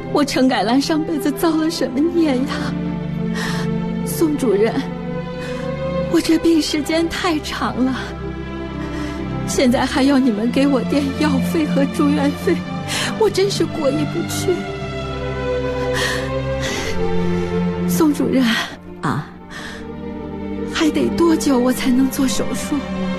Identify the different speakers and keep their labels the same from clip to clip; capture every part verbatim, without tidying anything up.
Speaker 1: 我程改兰上辈子造了什么孽呀？宋主任，我这病时间太长了，现在还要你们给我垫药费和住院费，我真是过意不去。宋主任
Speaker 2: 啊，
Speaker 1: 还得多久我才能做手术？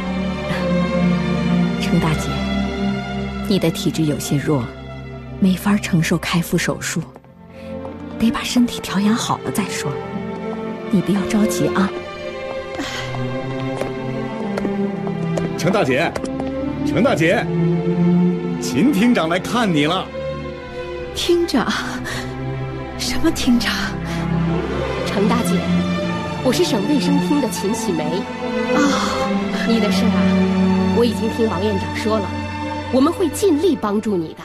Speaker 2: 程大姐，你的体质有些弱，没法承受开腹手术，得把身体调养好了再说。你不要着急啊。
Speaker 3: 程大姐，程大姐，秦厅长来看你了。
Speaker 1: 厅长？什么厅长？
Speaker 4: 程大姐，我是省卫生厅的秦喜梅。
Speaker 1: 哦，
Speaker 4: 你的事啊，我已经听王院长说了，我们会尽力帮助你的。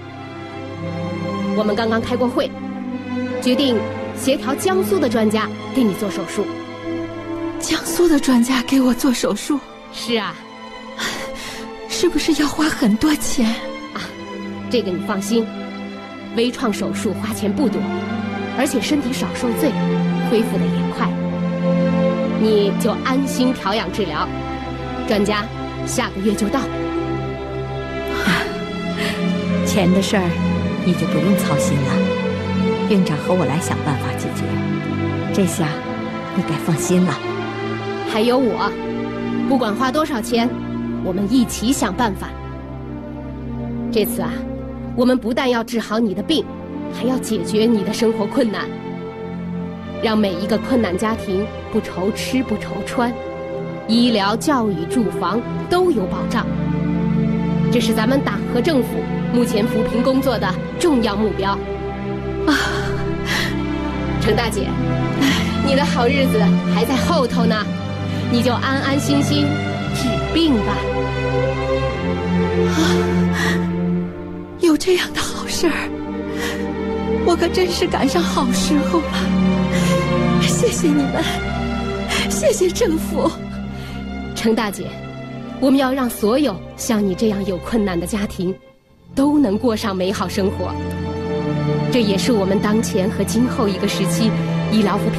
Speaker 4: 我们刚刚开过会，决定协调江苏的专家给你做手术。
Speaker 1: 江苏的专家给我做手术？
Speaker 4: 是啊。
Speaker 1: 是不是要花很多钱
Speaker 4: 啊？这个你放心，微创手术花钱不多，而且身体少受罪，恢复的也快。你就安心调养治疗，专家下个月就到。
Speaker 2: 啊，钱的事儿你就不用操心了，院长和我来想办法解决。这下你该放心了。
Speaker 4: 还有我，不管花多少钱，我们一起想办法。这次啊，我们不但要治好你的病，还要解决你的生活困难，让每一个困难家庭不愁吃不愁穿，医疗、教育、住房都有保障。这是咱们党和政府目前扶贫工作的重要目标。啊，程大姐，你的好日子还在后头呢，你就安安心心治病吧。
Speaker 1: 啊，有这样的好事儿，我可真是赶上好时候了。谢谢你们，谢谢政府。
Speaker 4: 程大姐，我们要让所有像你这样有困难的家庭都能过上美好生活，这也是我们当前和今后一个时期医疗扶贫